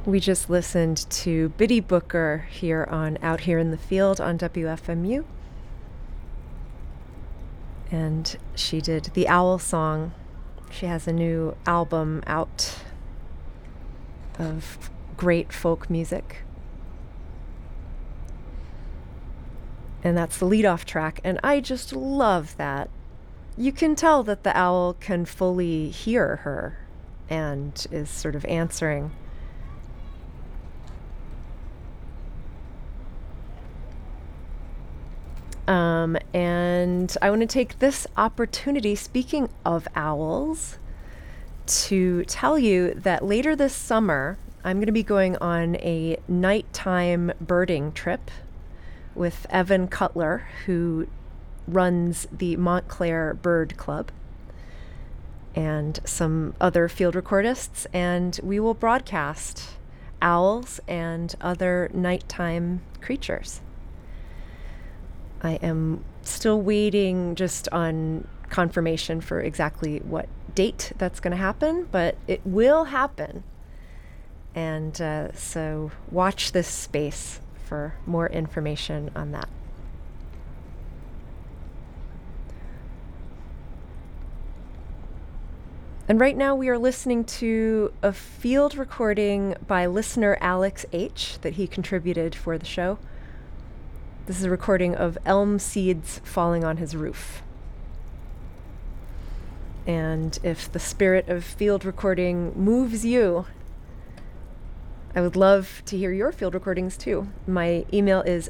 We just listened to Biddy Booker here on Out Here in the Field on WFMU. And she did the Owl Song. She has a new album out of great folk music. And that's the leadoff track. And I just love that. You can tell that the owl can fully hear her and is sort of answering. And I want to take this opportunity, speaking of owls, to tell you that later this summer, I'm going to be going on a nighttime birding trip with Evan Cutler, who runs the Montclair Bird Club, and some other field recordists, and we will broadcast owls and other nighttime creatures. I am still waiting just on confirmation for exactly what date that's going to happen, but it will happen. And so watch this space for more information on that. And right now we are listening to a field recording by listener Alex H. that he contributed for the show. This is a recording of elm seeds falling on his roof. And if the spirit of field recording moves you, I would love to hear your field recordings too. My email is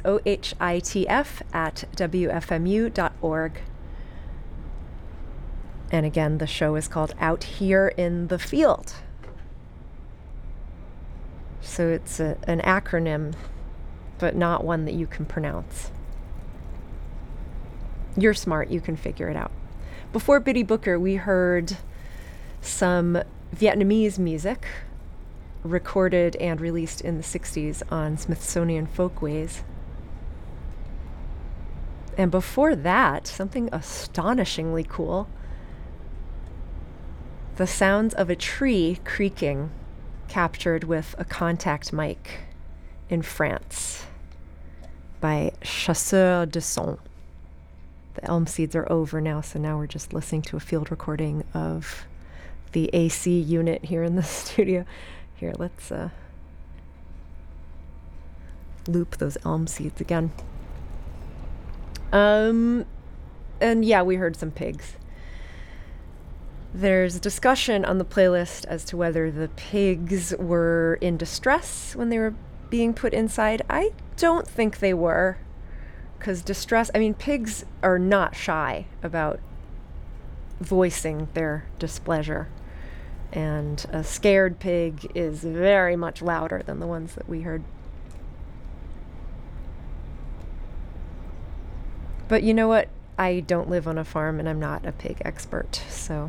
ohitf@wfmu.org. And again, the show is called Out Here in the Field. So it's an acronym, but not one that you can pronounce. You're smart, you can figure it out. Before Biddy Booker, we heard some Vietnamese music recorded and released in the 60s on Smithsonian Folkways. And before that, something astonishingly cool. The sounds of a tree creaking, captured with a contact mic in France by Chasseur de Son. The elm seeds are over now, so now we're just listening to a field recording of the AC unit here in the studio. Here, let's loop those elm seeds again. And yeah, we heard some pigs. There's discussion on the playlist as to whether the pigs were in distress when they were being put inside. I don't think they were, because pigs are not shy about voicing their displeasure, and a scared pig is very much louder than the ones that we heard. But you know what? I don't live on a farm and I'm not a pig expert, so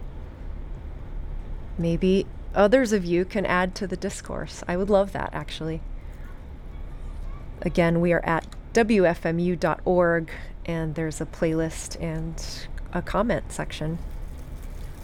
maybe others of you can add to the discourse. I would love that, actually. Again, we are at wfmu.org, and there's a playlist and a comment section.